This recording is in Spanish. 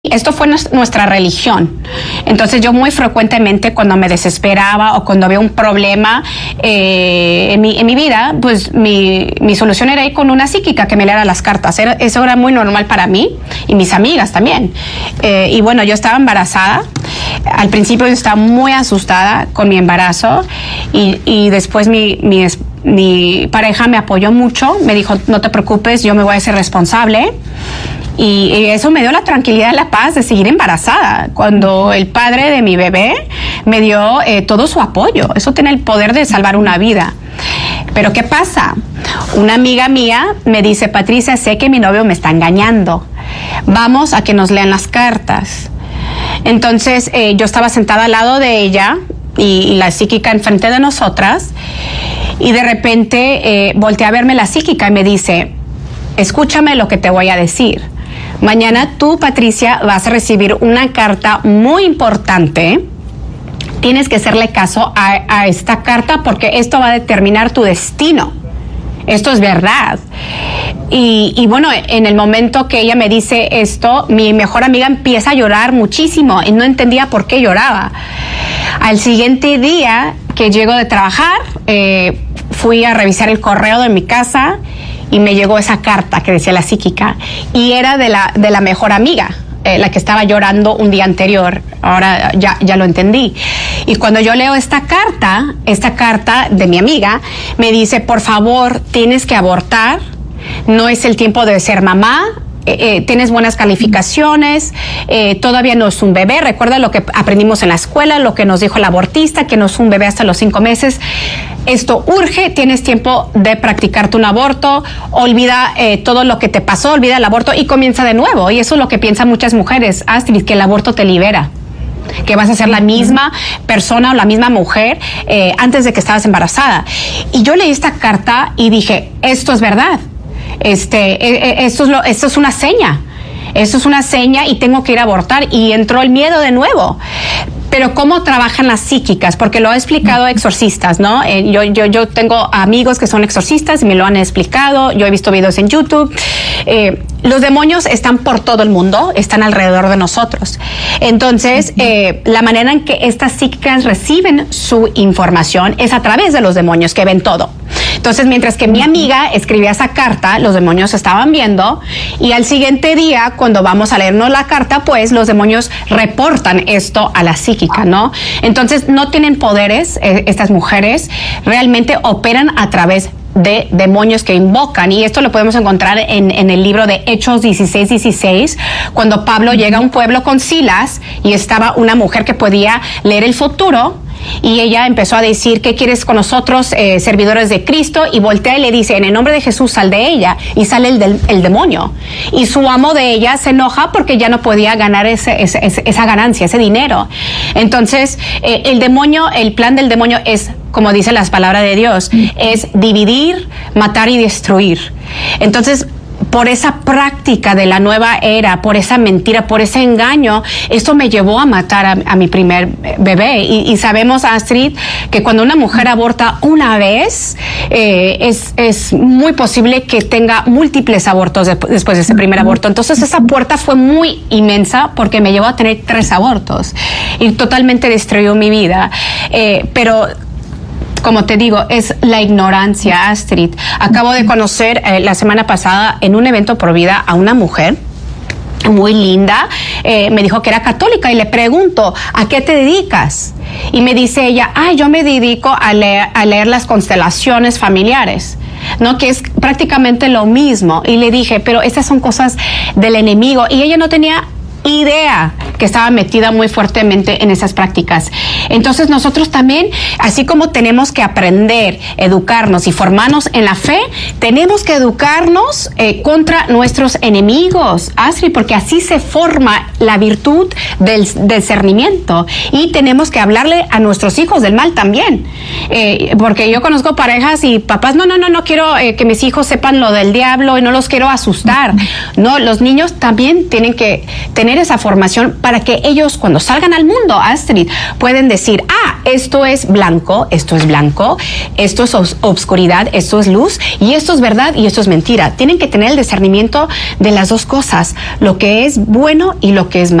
Esto fue nuestra religión. Entonces yo muy frecuentemente cuando me desesperaba o cuando había un problema en mi vida, pues mi solución era ir con una psíquica que me leyera las cartas. Eso era muy normal para mí y mis amigas también. Y bueno, yo estaba embarazada. Al principio yo estaba muy asustada con mi embarazo y después mi pareja me apoyó mucho. Me dijo, no te preocupes, yo me voy a hacer responsable. Y eso me dio la tranquilidad y la paz de seguir embarazada. Cuando el padre de mi bebé me dio todo su apoyo. Eso tiene el poder de salvar una vida. Pero ¿qué pasa? Una amiga mía me dice, Patricia, sé que mi novio me está engañando. Vamos a que nos lean las cartas. Entonces yo estaba sentada al lado de ella y la psíquica enfrente de nosotras. Y de repente volteé a verme la psíquica y me dice, escúchame lo que te voy a decir. Mañana tú, Patricia, vas a recibir una carta muy importante. Tienes que hacerle caso a esta carta porque esto va a determinar tu destino. Esto es verdad. Y bueno, en el momento que ella me dice esto, mi mejor amiga empieza a llorar muchísimo y no entendía por qué lloraba. Al siguiente día que llego de trabajar, fui a revisar el correo de mi casa y me llegó esa carta que decía la psíquica y era de la mejor amiga, la que estaba llorando un día anterior. Ahora ya lo entendí. Y cuando yo leo esta carta de mi amiga, me dice, por favor, tienes que abortar, no es el tiempo de ser mamá, tienes buenas calificaciones, todavía no es un bebé, recuerda lo que aprendimos en la escuela, lo que nos dijo el abortista, que no es un bebé hasta los 5 meses, esto urge, tienes tiempo de practicarte un aborto, olvida todo lo que te pasó, olvida el aborto y comienza de nuevo. Y eso es lo que piensan muchas mujeres, Astrid, que el aborto te libera, que vas a ser la misma persona o la misma mujer antes de que estabas embarazada. Y yo leí esta carta y dije, esto es verdad. Esto es una seña. Esto es una seña y tengo que ir a abortar. Y entró el miedo de nuevo. Pero ¿cómo trabajan las psíquicas? Porque lo ha explicado exorcistas, ¿no? Yo tengo amigos que son exorcistas y me lo han explicado. Yo he visto videos en YouTube. Los demonios están por todo el mundo, están alrededor de nosotros. Entonces, la manera en que estas psíquicas reciben su información es a través de los demonios que ven todo. Entonces, mientras que mi amiga escribía esa carta, los demonios estaban viendo y al siguiente día, cuando vamos a leernos la carta, pues los demonios reportan esto a la psíquica, ¿no? Entonces, no tienen poderes, estas mujeres realmente operan a través de demonios que invocan, y esto lo podemos encontrar en el libro de Hechos 16:16, cuando Pablo llega a un pueblo con Silas y estaba una mujer que podía leer el futuro. Y ella empezó a decir, ¿qué quieres con nosotros, servidores de Cristo? Y voltea y le dice, en el nombre de Jesús, sal de ella. Y sale el demonio. Y su amo de ella se enoja porque ya no podía ganar esa ganancia, ese dinero. Entonces, el plan del demonio es, como dicen las palabras de Dios, es dividir, matar y destruir. Entonces, por esa práctica de la nueva era, por esa mentira, por ese engaño, esto me llevó a matar a mi primer bebé. Y sabemos, Astrid, que cuando una mujer aborta una vez, es muy posible que tenga múltiples abortos después de ese primer aborto. Entonces esa puerta fue muy inmensa porque me llevó a tener 3 abortos y totalmente destruyó mi vida. Pero como te digo, es la ignorancia, Astrid. Acabo de conocer la semana pasada en un evento Pro Vida a una mujer muy linda. Me dijo que era católica y le pregunto, ¿a qué te dedicas? Y me dice ella, yo me dedico a leer las constelaciones familiares, ¿no? Que es prácticamente lo mismo. Y le dije, pero estas son cosas del enemigo. Y ella no tenía idea que estaba metida muy fuertemente en esas prácticas. Entonces nosotros también, así como tenemos que aprender, educarnos y formarnos en la fe, tenemos que educarnos contra nuestros enemigos, Astrid, porque así se forma la virtud del discernimiento. Y tenemos que hablarle a nuestros hijos del mal también, porque yo conozco parejas y papás, no quiero que mis hijos sepan lo del diablo y no los quiero asustar. No, los niños también tienen que tener esa formación para para que ellos cuando salgan al mundo, Astrid, pueden decir, esto es blanco, esto es obscuridad, esto es luz, y esto es verdad y esto es mentira. Tienen que tener el discernimiento de las dos cosas, lo que es bueno y lo que es malo.